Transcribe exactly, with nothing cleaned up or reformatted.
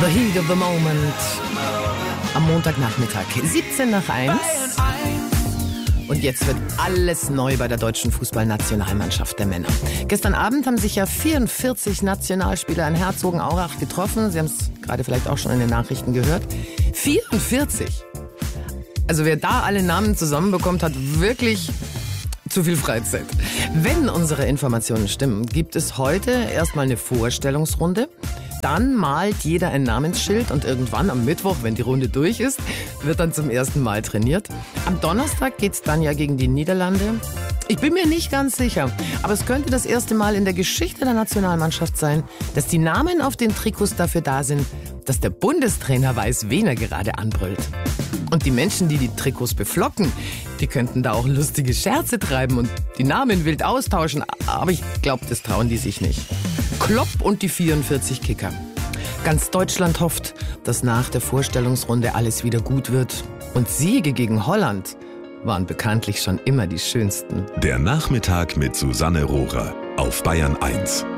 The Heat of the Moment. Am Montagnachmittag, siebzehn nach eins. Und jetzt wird alles neu bei der deutschen Fußballnationalmannschaft der Männer. Gestern Abend haben sich ja vierundvierzig Nationalspieler in Herzogenaurach getroffen. Sie haben es gerade vielleicht auch schon in den Nachrichten gehört. vierundvierzig! Also wer da alle Namen zusammenbekommt, hat wirklich zu viel Freizeit. Wenn unsere Informationen stimmen, gibt es heute erstmal eine Vorstellungsrunde. Dann malt jeder ein Namensschild und irgendwann am Mittwoch, wenn die Runde durch ist, wird dann zum ersten Mal trainiert. Am Donnerstag geht's dann ja gegen die Niederlande. Ich bin mir nicht ganz sicher, aber es könnte das erste Mal in der Geschichte der Nationalmannschaft sein, dass die Namen auf den Trikots dafür da sind, dass der Bundestrainer weiß, wen er gerade anbrüllt. Und die Menschen, die die Trikots beflocken, die könnten da auch lustige Scherze treiben und die Namen wild austauschen. Aber ich glaube, das trauen die sich nicht. Klopp und die vierundvierzig Kicker. Ganz Deutschland hofft, dass nach der Vorstellungsrunde alles wieder gut wird. Und Siege gegen Holland waren bekanntlich schon immer die schönsten. Der Nachmittag mit Susanne Rohrer auf Bayern eins.